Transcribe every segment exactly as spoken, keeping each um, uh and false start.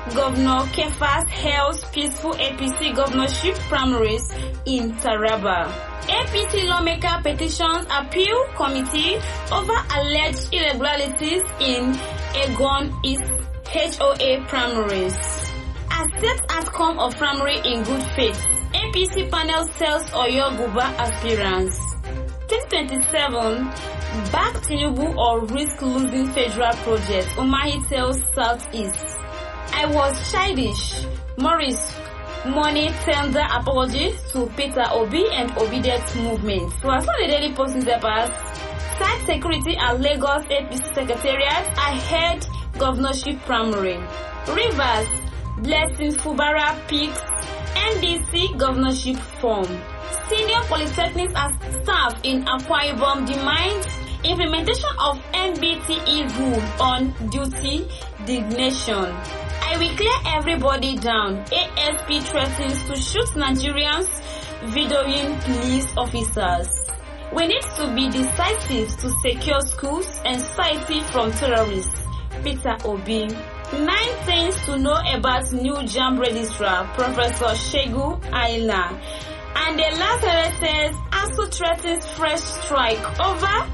Governor Kefas held peaceful A P C governorship primaries in Taraba. A P C lawmaker petitions appeal committee over alleged irregularities in Egon East H O A primaries. Accept outcome of primary in good faith. A P C panel tells Oyo Guba aspirants. twenty twenty-seven, back Tinubu or risk losing federal project, Umahi tells Southeast. I was childish. Morris Money tender apology to Peter Obi and Obedient movement. So as for the Daily Post newspapers, site security at Lagos A P C Secretariat ahead governorship primary. Rivers, Blessing Fubara picks N D C governorship form. Senior polytechnics and staff in Akwa Ibom demands implementation of N B T E rule on duty designation. I will clear everybody down. A S P threatens to shoot Nigerians videoing police officers. We need to be decisive to secure schools and society from terrorists. Peter Obi. Nine things to know about new JAMB registrar, Professor Shegu Aina. And the last letter says, ASU threatens fresh strike over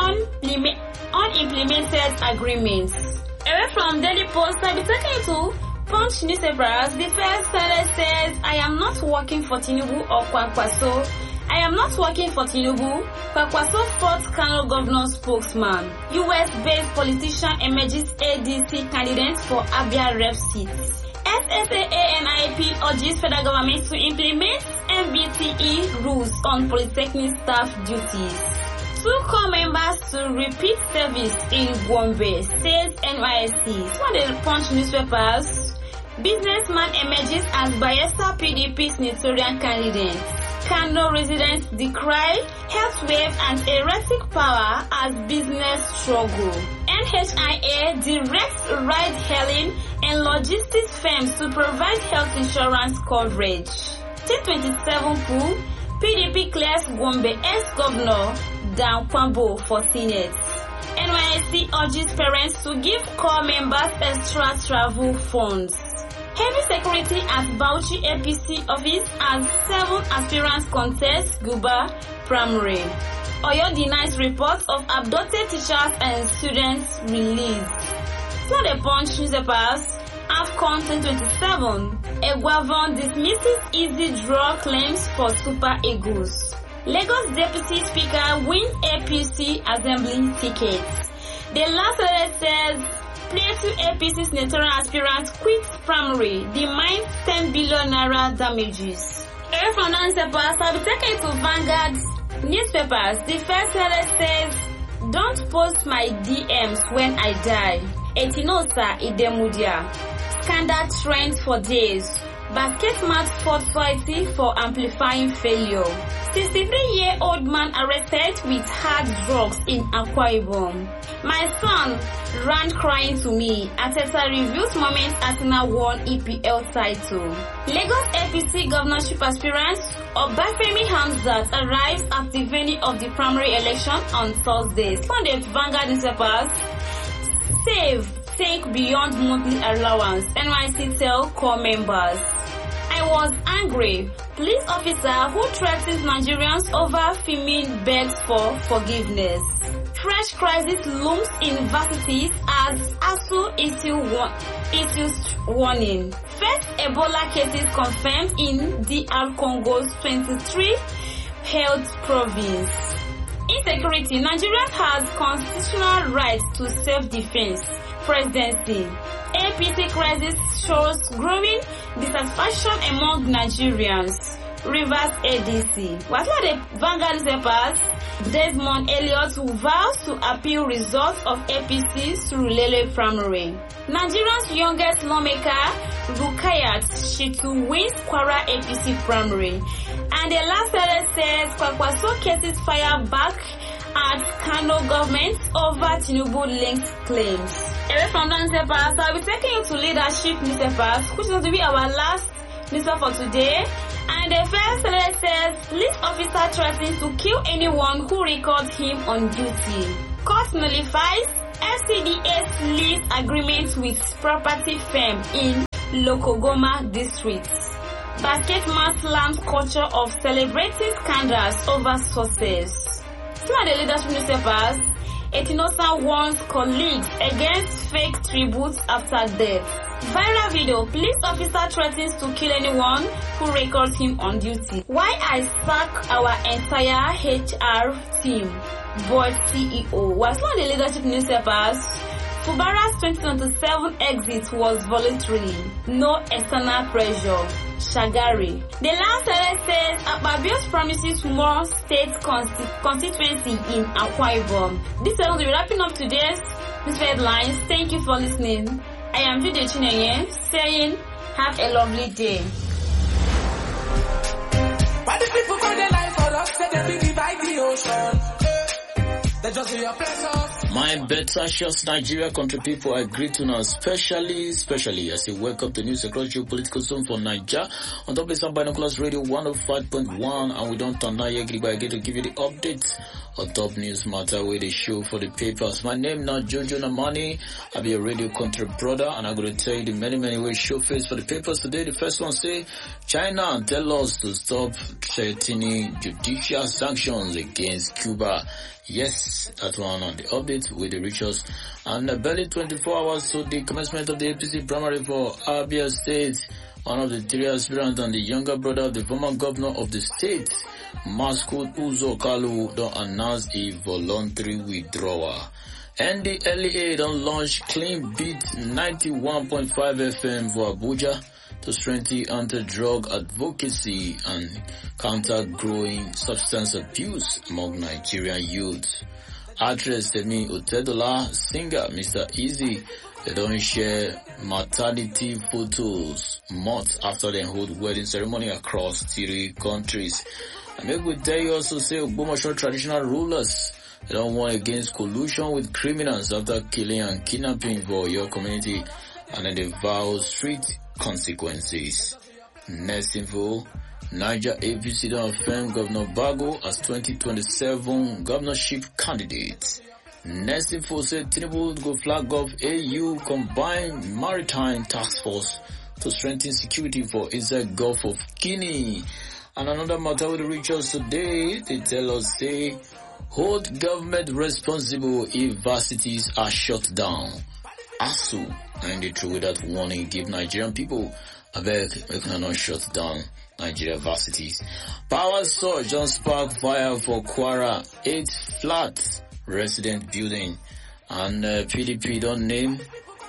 unimplemented agreements. Away from Daily Post, I'll be taking to Punch newspapers. The first letter says, I am not working for Tinubu or Kwankwaso. I am not working for Tinubu. Kwankwaso fourth Kano governor spokesman. U S-based politician emerges A D C candidate for Abia rep seat. S S A A and I P urges federal government to implement N B T E rules on polytechnic staff duties. Two core members to repeat service in Gombe, says N Y S C. One of the Punch newspapers. Businessman emerges as Bayelsa P D P senatorial candidate. Kano residents decry health wave and erratic power as business struggle. N H I A directs ride-hailing and logistics firms to provide health insurance coverage. twenty twenty-seven pool, P D P clears Gombe ex-governor Dan Kwambo for Senate. N Y S C urges parents to give core members extra travel funds. Heavy security at Bauchi A P C office as seven aspirants contest Guba primary. Oyo denies reports of abducted teachers and students released. So the Punch newspapers, AFCON twenty twenty-seven, Egwavon dismisses easy draw claims for Super Eagles. Lagos Deputy Speaker wins A P C assembly tickets. The last letter says, Plateau A P C senatorial aspirant quits primary, demands ten billion naira damages. Away from newspapers, I'll be taken to Vanguard newspapers. The first letter says, don't post my D Ms when I die. Etinosa Idemudia. Scandal trends for days. Basketmat fought society for amplifying failure. sixty-three-year-old man arrested with hard drugs in Akwa Ibom. My son ran crying to me. Ateta reviews moments Arsenal won E P L title. Lagos A P C governorship aspirant Obafemi Hamzat arrives at the venue of the primary election on Thursday. Sunday, Vanguard newspapers. Save, think beyond monthly allowance. N Y C tell core members. I was angry. Police officer who threatens Nigerians over Fimin begs for forgiveness. Fresh crisis looms in universities as ASU issues warning. First Ebola cases confirmed in D R Congo's twenty-three health province. Insecurity. Nigerians has constitutional rights to self-defense. Presidency. A P C crisis shows growing dissatisfaction among Nigerians. Rivers A D C. What are the Vanguard newspapers? Desmond Elliott vows to appeal results of A P C through Lele primary. Nigeria's youngest lawmaker, Rukayat Shitu, wins Kwara A P C primary. And the last letter says, Kwakwaso cases fire back at Kano government over Tinubu linked claims. Away from the newspapers, I'll be taking you to leadership newspapers, which is going to be our last newspaper for today. And the first letter says, police officer threatens to kill anyone who records him on duty. Court nullifies F C D A's lease agreement with property firm in Lokogoma district. Basket man slams culture of celebrating scandals over sources. Some of the leadership newspapers, Etinosa warns colleagues against fake tributes after death. Viral video, police officer threatens to kill anyone who records him on duty. Why I sack our entire H R team, board C E O. While some of the leadership newspapers, Fubara's twenty twenty-seven exit was voluntary, no external pressure. Shagari. The last says Akpabio's promises more state consti- constituency in Akwa Ibom. This is going to be wrapping up today's news headlines. Thank you for listening. I am Jude Chinenye saying have a lovely day. Why do people call their life for us? Say they be by the ocean. They just be your pressure. My better shots, Nigeria country people, I greet you now, especially, especially as you wake up the news across geopolitical zone for Nigeria. On top of some binoculars radio one oh five point one, and we don't turn now yet, but I get to give you the updates on top news matter with the show for the papers. My name now Jojo Namani. I'll be a radio country brother, and I'm going to tell you the many, many ways show face for the papers today. The first one say, China tell us to stop threatening judicial sanctions against Cuba. Yes, that one on the update with the rituals. And uh, barely twenty-four hours to the commencement of the A P C primary for Abia State. One of the three aspirants and the younger brother of the former governor of the state, Maskud Uzo Kalu, don't announce a voluntary withdrawal. And the L E A don't launch Clean Beat ninety-one point five F M for Abuja to strengthen anti-drug advocacy and counter growing substance abuse among Nigerian youth. Actress Temi Otedola, singer Mister Easy, they don't share maternity photos months after they hold wedding ceremony across three countries. And maybe we tell you also say Ogbomoso traditional rulers, they don't want against collusion with criminals after killing and kidnapping for your community, and then they vow street consequences. Next info, Niger A P C don't affirm Governor Bago as twenty twenty-seven governorship candidate. Next info said Tinubu go flag off A U combined maritime task force to strengthen security for inside Gulf of Guinea. And another matter with the rituals today, they tell us say hold government responsible if varsities are shut down. A S U and they threw that warning give Nigerian people I beg we cannot shut down Nigeria varsities. Power surge on spark fire for Kwara eight flat resident building, and uh, P D P don't name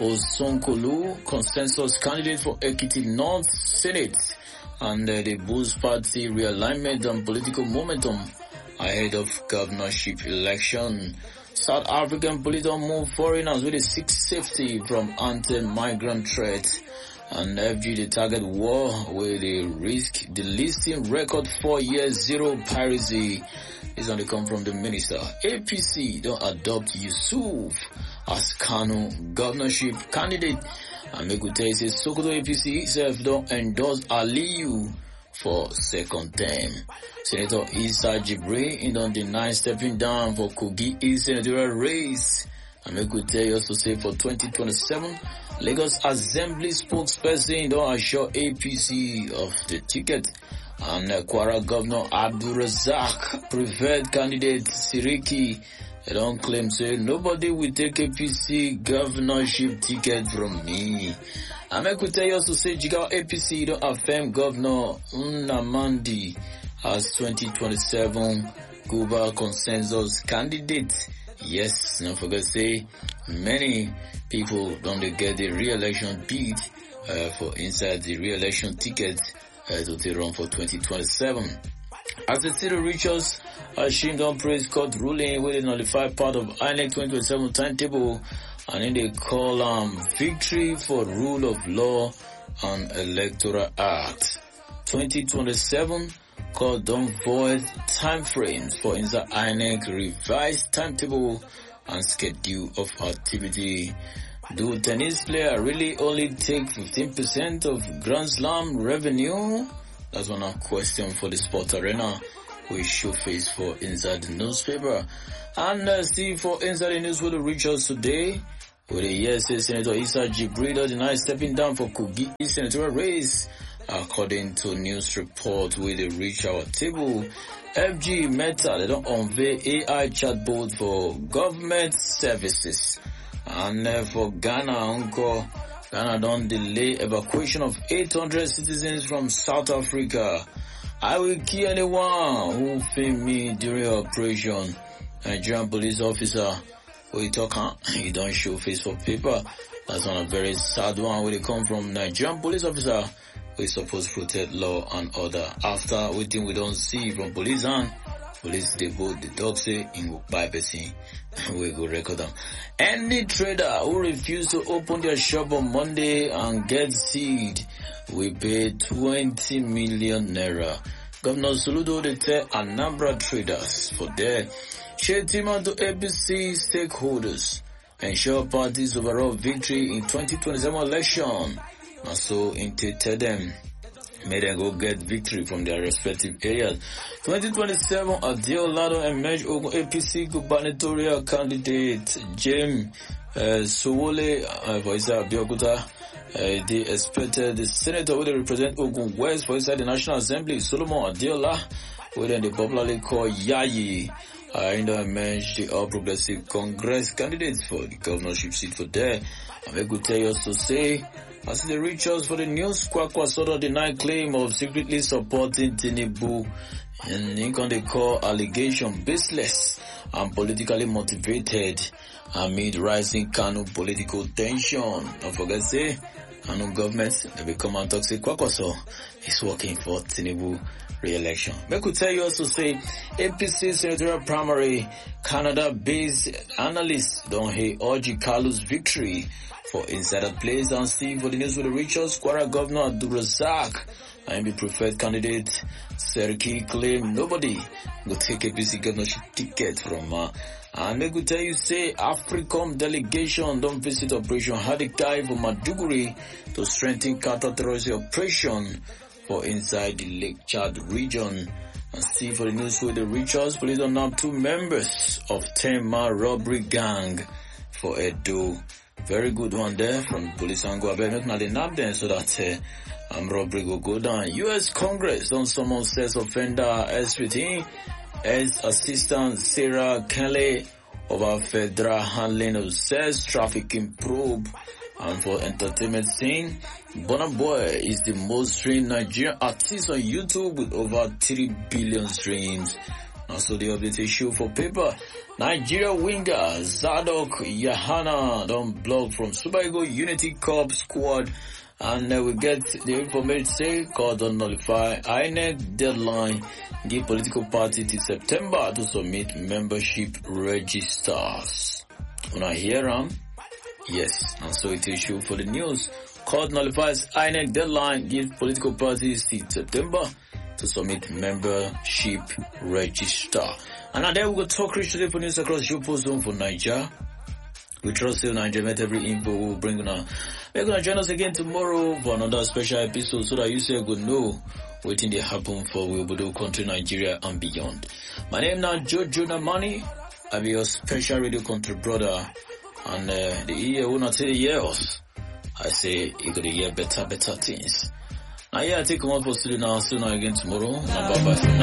Osonkolu consensus candidate for Ekiti North Senate, and uh, the boost party realignment and political momentum ahead of governorship election. South African police don't move foreigners with a six safety from anti-migrant threat. And F G the target war with a risk delisting record four years zero piracy is only come from the minister. A P C don't adopt Yusuf as Kano governorship candidate. And make we tell you say Sokoto A P C itself don't endorse Aliyu for second term. Senator Issa Jibri in don't deny stepping down for Kogi East senatorial race. And make we tell you also say for twenty twenty-seven, Lagos Assembly spokesperson don't assure A P C of the ticket. And uh, Kwara Governor Abdul Razak preferred candidate Siriki, they don't claim say nobody will take A P C governorship ticket from me. And make we tell you also say Jigawa A P C don't affirm Governor Nnamdi as twenty twenty-seven Cuba consensus candidate. Yes, don't forget say many people don't get the re-election bid uh, for inside the re-election ticket uh, to they run for twenty twenty-seven. As the city reaches, Ashim don't praise court ruling with a nullified part of I N E C twenty twenty-seven timetable, and then they call um victory for rule of law and electoral act. twenty twenty-seven court don't void time frames for inside I N E C revised timetable and schedule of activity. Do tennis player really only take fifteen percent of Grand Slam revenue? That's one of question for the sport arena. We show face for inside the newspaper. And uh, see for inside the news will reach us today. With a yes, Senator Issa Jibril denied stepping down for Kogi senatorial race, according to news report with the reach our table. F G Meta, they don't unveil A I chatbot for government services. And uh, for Ghana, Uncle, Ghana don't delay evacuation of eight hundred citizens from South Africa. I will kill anyone who failed me during operation. Nigerian police officer, who you talk, huh? You don't show face for paper. That's one a very sad one where they come from. Nigerian police officer who is supposed to protect law and order. After waiting we don't see from police and police they vote the dog say in by person. We go record them. Any trader who refuse to open their shop on Monday and get seed will pay twenty million naira. Governor Soludo they tell Anambra traders for their Shetima to A B C stakeholders ensure party's overall victory in twenty twenty-seven election. And so intended them, made them go get victory from their respective areas. twenty twenty-seven, Adio Lado emerged A P C gubernatorial candidate James uh, Sowole uh, for Isa Biokuta. Uh, they expected the senator who they represent Ogun West for inside the National Assembly, Solomon Adiola, who then they popularly call Yayi. I uh, emerged the All Progressive Congress candidates for the governorship seat for there. And we could tell you to say, as they reach us for the news, Kwakwa sort of denied claim of secretly supporting Tinubu, and Lincoln they call allegation baseless and politically motivated amid rising Kanu political tension. Don't forget say, Kanu government they become and talk say Kwakwa so is working for Tinubu re-election. We could tell you also say A P C senatorial primary Canada-based analysts don't hate Orji Kalu's victory for insider plays and see for the news with the Richards Kwara Governor Abdulrazak and the preferred candidate Seriki claim nobody will take A P C governorship ticket from her. Uh, and they could tell you say Africom delegation don't visit Operation Hadikai for Maduguri to strengthen counter-terrorism operation for inside the Lake Chad region. And see for the news with the Richards, police are now two members of ten-man robbery gang for Edo. Very good one there from police angle. I better not nab them so that uh, um, robbery will go down. U S Congress don't summon sex offender as within as Assistant Sarah Kelly over federal handling of sex trafficking probe. And for entertainment scene, Burna Boy is the most streamed Nigerian artist on YouTube with over three billion streams. Also the update issue for paper. Nigeria winger Zadok Yahana don't block from Super Eagles Unity Cup squad. And uh, we get the information say called on nullify I N E C deadline. Give political party till September to submit membership registers. When I hear them, yes, and so it is issue for the news. Court nullifies I N E C deadline. Give political parties till September to submit membership register. And now there we go talk rich today for news across your post zone for Nigeria. We trust you Nigeria met every info we'll bring on. We're gonna join us again tomorrow for another special episode so that you say good know waiting to happen for Wilbudo country Nigeria and beyond. My name now Jojo Namani. I'll be your special radio country brother. And uh, the year will not say years. I say you gotta hear better, better things. Now yeah, I take one for studio now, see you now again tomorrow. And bye bye.